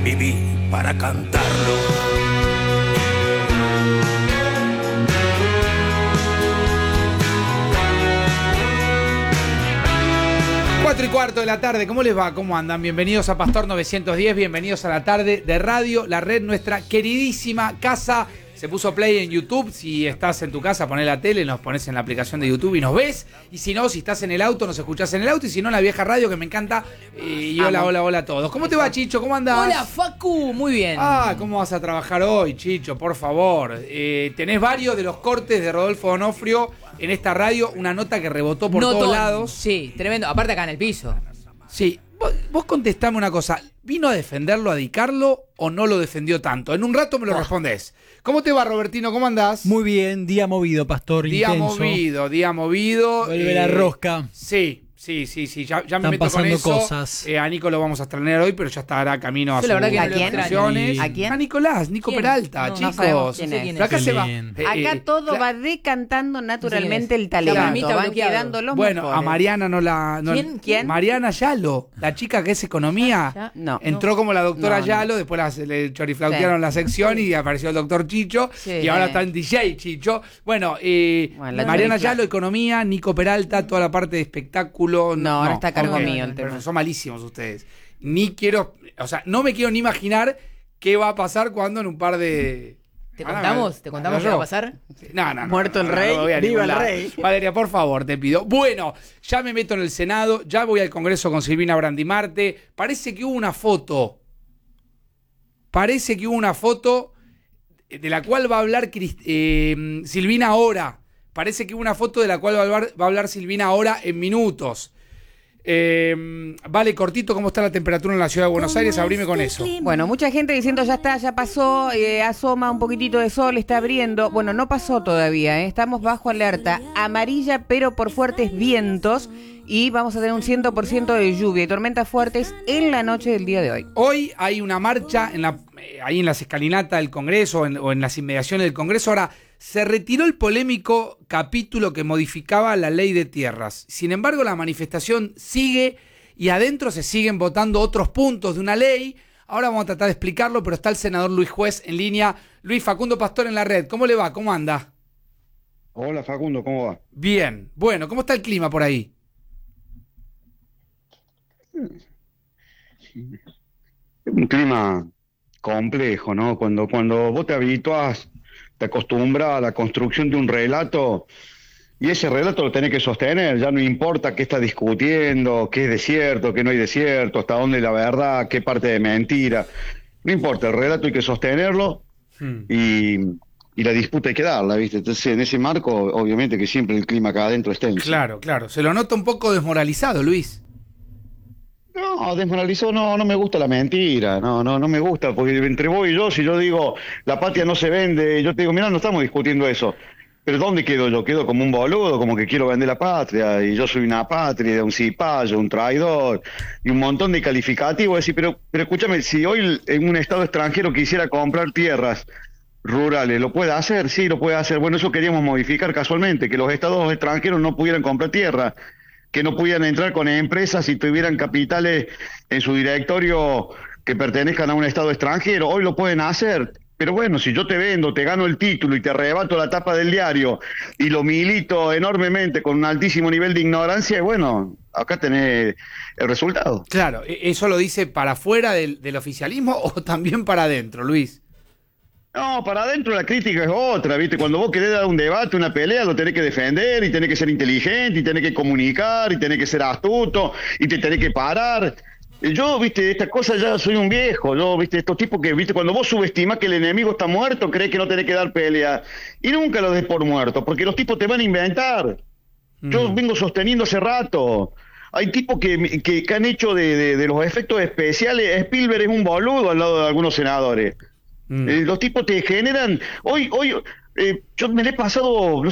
viví para cantarlo. 4:15 de la tarde, ¿cómo les va? ¿Cómo andan? Bienvenidos a Pastor 910, bienvenidos a la tarde de radio, la red, nuestra queridísima casa. Se puso play en YouTube. Si estás en tu casa, ponés la tele, nos pones en la aplicación de YouTube y nos ves. Y si no, si estás en el auto, nos escuchás en el auto. Y si no, en la vieja radio, que me encanta. Y hola, hola, hola a todos. ¿Cómo te va, Chicho? ¿Cómo andás? Hola, Facu. Muy bien. ¿Cómo vas a trabajar hoy, Chicho? Por favor. Tenés varios de los cortes de Rodolfo D'Onofrio en esta radio. Una nota que rebotó por todos lados. Sí, tremendo. Aparte acá en el piso. Sí. Vos contestame una cosa. ¿Vino a defenderlo, a dedicarlo o no lo defendió tanto? En un rato me lo respondés. ¿Cómo te va, Robertino? ¿Cómo andás? Muy bien, día movido, Pastor, intenso. Día movido. Vuelve la rosca. Sí. Ya me meto con eso. Cosas. A Nico lo vamos a extrañar hoy, pero ya estará camino a Yo la verdad que sus no lo vacaciones. extraño. ¿A quién? A Nicolás, Nico ¿Quién? Peralta, No, chicos. no sabemos quién es. Pero acá Qué se va. bien. Acá todo va decantando naturalmente el talento. Claro. Van Bloqueado. quedando los Bueno, mejores. a Mariana no la... ¿Quién? Mariana Yalo, la chica que es economía. No. Entró como la doctora No. Yalo, después le choriflautearon la sección y apareció el doctor Chicho. Sí. Y ahora está en DJ Chicho. Bueno, la Mariana chorifla- Yalo, economía, Nico Peralta, toda la parte de espectáculo. No, ahora está a cargo ok, mío el pero tema. son malísimos ustedes. No me quiero ni imaginar qué va a pasar cuando en un par de... ¿Te contamos qué va a pasar? No. Muerto el rey, no voy a viva ningún el lado. rey. Valeria, por favor, te pido. Bueno, ya me meto en el Senado, ya voy al Congreso con Silvina Brandimarte. Parece que hubo una foto de la cual va a hablar Silvina ahora. Parece que hubo una foto de la cual va a hablar Silvina ahora en minutos. Vale, cortito, ¿cómo está la temperatura en la ciudad de Buenos Aires? Abrime con eso. Bueno, mucha gente diciendo ya está, ya pasó, asoma un poquitito de sol, está abriendo. Bueno, no pasó todavía, estamos bajo alerta amarilla, pero por fuertes vientos. Y vamos a tener un 100% de lluvia y tormentas fuertes en la noche del día de hoy. Hoy hay una marcha ahí en las escalinatas del Congreso o en las inmediaciones del Congreso. Ahora, se retiró el polémico capítulo que modificaba la ley de tierras. Sin embargo, la manifestación sigue y adentro se siguen votando otros puntos de una ley. Ahora vamos a tratar de explicarlo, pero está el senador Luis Juez en línea. Luis Facundo Pastor en la red. ¿Cómo le va? ¿Cómo anda? Hola Facundo, ¿cómo va? Bien. Bueno, ¿cómo está el clima por ahí? Un clima complejo, ¿no? Cuando vos te habituás, te acostumbras a la construcción de un relato y ese relato lo tenés que sostener, ya no importa qué estás discutiendo, qué es desierto, qué no hay desierto, hasta dónde es la verdad, qué parte de mentira. No importa, el relato hay que sostenerlo y la disputa hay que darla, ¿viste? Entonces, en ese marco, obviamente que siempre el clima acá adentro es tenso. Claro. Se lo nota un poco desmoralizado, Luis. No, desmoralizó, no me gusta la mentira, no me gusta, porque entre vos y yo, si yo digo, la patria no se vende, yo te digo, mirá, no estamos discutiendo eso, pero ¿dónde quedo yo? Quedo como un boludo, como que quiero vender la patria, y yo soy una patria, un cipayo, un traidor, y un montón de calificativos, decir, pero escúchame, si hoy en un estado extranjero quisiera comprar tierras rurales, ¿lo puede hacer? Sí, lo puede hacer, bueno, eso queríamos modificar casualmente, que los estados extranjeros no pudieran comprar tierra, que no pudieran entrar con empresas si tuvieran capitales en su directorio que pertenezcan a un estado extranjero. Hoy lo pueden hacer, pero bueno, si yo te vendo, te gano el título y te arrebato la tapa del diario y lo milito enormemente con un altísimo nivel de ignorancia, bueno, acá tenés el resultado. Claro, ¿eso lo dice para afuera del oficialismo o también para adentro, Luis? No, para adentro la crítica es otra, ¿viste? Cuando vos querés dar un debate, una pelea, lo tenés que defender y tenés que ser inteligente y tenés que comunicar y tenés que ser astuto y te tenés que parar. Yo, ¿viste? Esta cosa ya soy un viejo, yo, ¿viste? Estos tipos que, ¿viste? Cuando vos subestimás que el enemigo está muerto, crees que no tenés que dar pelea y nunca lo des por muerto, porque los tipos te van a inventar. Yo vengo sosteniendo hace rato. Hay tipos que han hecho de los efectos especiales. Spielberg es un boludo al lado de algunos senadores. Los tipos te generan... Hoy yo me le he pasado,